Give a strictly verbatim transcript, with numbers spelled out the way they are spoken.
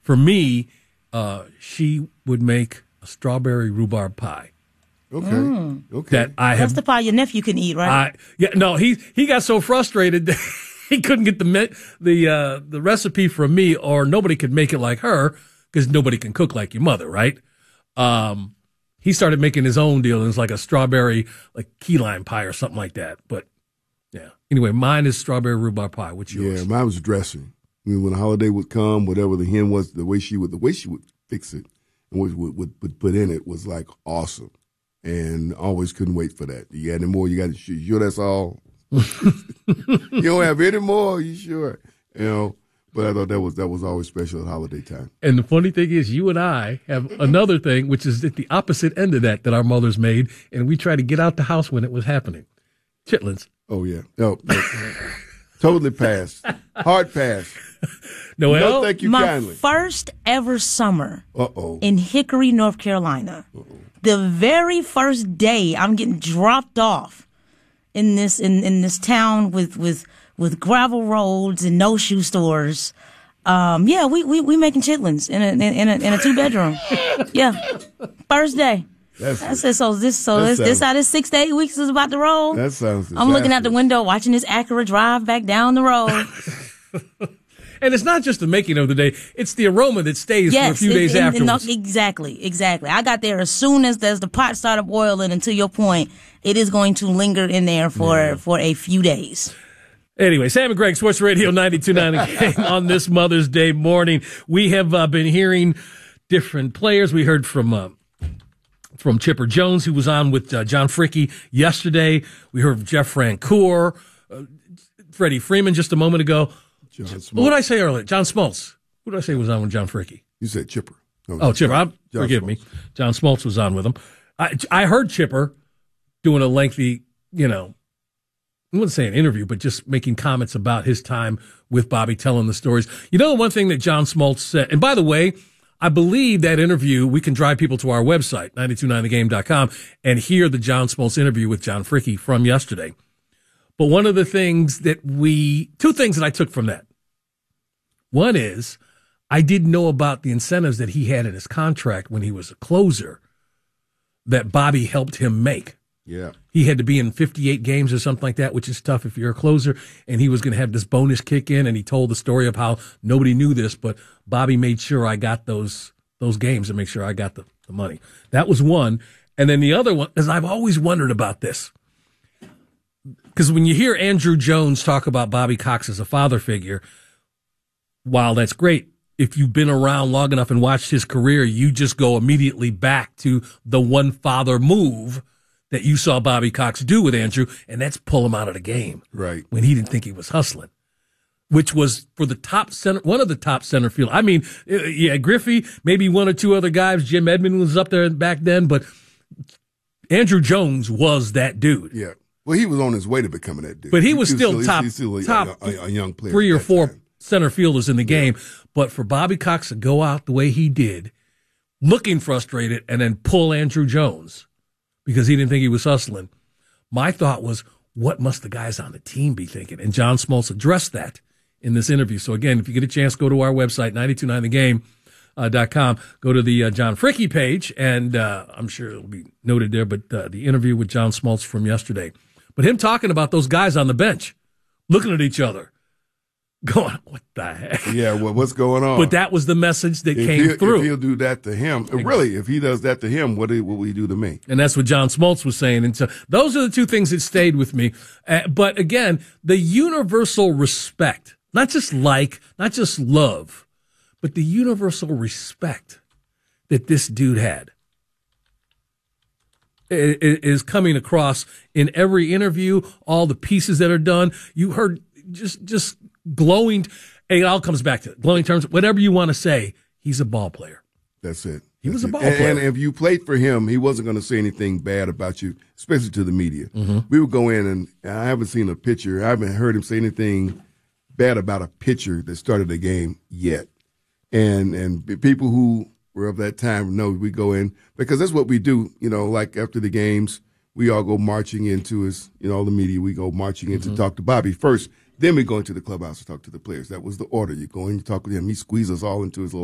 for me, uh, she would make a strawberry rhubarb pie. Okay. Mm. Okay. That I have, That's the pie your nephew can eat, right? I, yeah. No, he he got so frustrated that he couldn't get the the uh, the recipe from me, or nobody could make it like her because nobody can cook like your mother, right? Um, he started making his own deal, and it was like a strawberry, like key lime pie or something like that. But yeah. Anyway, mine is strawberry rhubarb pie. What's yours? Yeah, mine was dressing. I mean, when a holiday would come, whatever the hen was, the way she would the way she would fix it and what would, would, would put in it was like awesome. And always couldn't wait for that. You got any more? You got to shoot. You sure that's all? You don't have any more? You sure? You know. But I thought that was that was always special at holiday time. And the funny thing is, you and I have another thing, which is at the opposite end of that, that our mothers made, and we tried to get out the house when it was happening. Chitlins. Oh yeah. No. no. Totally pass. Hard pass. Noelle? No, thank you My kindly. first ever summer Uh-oh. in Hickory, North Carolina. Uh-oh. The very first day I'm getting dropped off in this in, in this town with, with with gravel roads and no shoe stores. Um, yeah, we we we making chitlins in a in a in a two bedroom. Yeah, first day. That's I said so. This so this, sounds, this how this six to eight weeks is about to roll. That sounds. I'm looking out the window, watching this Acura drive back down the road. And it's not just the making of the day; it's the aroma that stays yes, for a few it, days it, afterwards. No, exactly, exactly. I got there as soon as, as the pot started boiling, and to your point, it is going to linger in there for, yeah. for a few days. Anyway, Sam and Greg, Sports Radio ninety-two point nine again on this Mother's Day morning. We have uh, been hearing different players. We heard from uh, from Chipper Jones, who was on with uh, John Fricke yesterday. We heard from Jeff Francoeur, uh, Freddie Freeman just a moment ago. John Smoltz. What did I say earlier? John Smoltz. Who did I say was on with John Fricke? You said Chipper. No, oh, Chipper. John, John forgive Smoltz. me. John Smoltz was on with him. I, I heard Chipper doing a lengthy, you know, I wouldn't say an interview, but just making comments about his time with Bobby, telling the stories. You know, one thing that John Smoltz said, and by the way, I believe that interview, we can drive people to our website, nine two nine the game dot com, and hear the John Smoltz interview with John Fricke from yesterday. But one of the things that we, two things that I took from that. One is, I didn't know about the incentives that he had in his contract when he was a closer that Bobby helped him make. Yeah. He had to be in fifty-eight games or something like that, which is tough if you're a closer. And he was going to have this bonus kick in, and he told the story of how nobody knew this, but Bobby made sure I got those those games and make sure I got the, the money. That was one. And then the other one is I've always wondered about this. Because when you hear Andrew Jones talk about Bobby Cox as a father figure, while that's great, if you've been around long enough and watched his career, you just go immediately back to the one father move that you saw Bobby Cox do with Andrew, and that's pull him out of the game. Right. When he didn't think he was hustling, which was for the top center, one of the top center field. I mean, yeah, Griffey, maybe one or two other guys. Jim Edmonds was up there back then, but Andrew Jones was that dude. Yeah. Well, he was on his way to becoming that dude. But he was, he was still, still top, he's still a, top a, a young player. Three or four time. center fielders in the game. Yeah. But for Bobby Cox to go out the way he did, looking frustrated, and then pull Andrew Jones because he didn't think he was hustling, my thought was, what must the guys on the team be thinking? And John Smoltz addressed that in this interview. So, again, if you get a chance, go to our website, nine two nine the game dot com. Go to the uh, John Fricke page, and uh, I'm sure it'll be noted there, but uh, the interview with John Smoltz from yesterday. But him talking about those guys on the bench, looking at each other, going, what the heck? Yeah, well, what's going on? But that was the message that if came he, through. If he'll do that to him, exactly. Really, if he does that to him, what, what will he do to me? And that's what John Smoltz was saying. And so those are the two things that stayed with me. Uh, but again, the universal respect, not just like, not just love, but the universal respect that this dude had is coming across in every interview, all the pieces that are done. You heard just just glowing, it all comes back to it. Glowing terms, whatever you want to say, he's a ball player. That's it. He That's was a it. ball and, player. And if you played for him, he wasn't going to say anything bad about you, especially to the media. Mm-hmm. We would go in, and I haven't seen a picture, I haven't heard him say anything bad about a pitcher that started the game yet. And and people who were of that time know we go in, because that's what we do, you know, like after the games, we all go marching into his, you know, all the media, we go marching in mm-hmm. to talk to Bobby first. Then we go into the clubhouse to talk to the players. That was the order. You go in, you talk with him. He squeezes us all into his little